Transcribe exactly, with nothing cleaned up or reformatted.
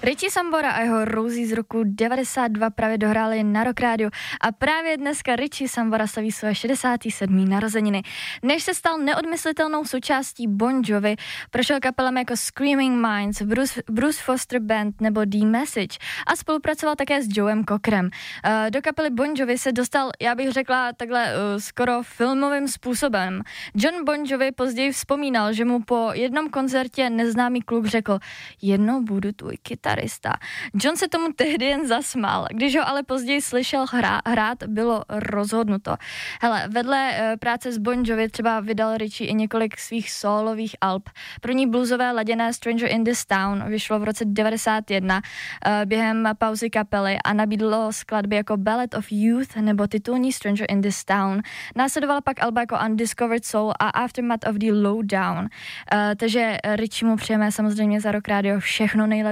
Richie Sambora a jeho Rosie z roku devadesát dva právě dohráli na Rock rádiu a právě dneska Richie Sambora slaví své šedesáté sedmé narozeniny. Než se stal neodmyslitelnou součástí Bon Jovi, prošel kapelami jako Screaming Minds, Bruce, Bruce Foster Band nebo The Message a spolupracoval také s Joem Cockerem. Uh, do kapely Bon Jovi se dostal, já bych řekla takhle uh, skoro filmovým způsobem. John Bon Jovi později vzpomínal, že mu po jednom koncertě neznámý kluk řekl: jednou budu tvůj kytarista. John se tomu tehdy jen zasmál, když ho ale později slyšel hrát, hrát bylo rozhodnuto. Hele, vedle uh, práce s Bon Jovi třeba vydal Richie i několik svých sólových alb. První bluesové laděné Stranger in this Town vyšlo v roce devadesát jedna uh, během pauzy kapely a nabídlo skladby jako Ballad of Youth nebo titulní Stranger in this Town. Následovala pak alba jako Undiscovered Soul a Aftermath of the Lowdown. Uh, takže Richie mu přejeme samozřejmě za Rock rádio všechno nejlepší.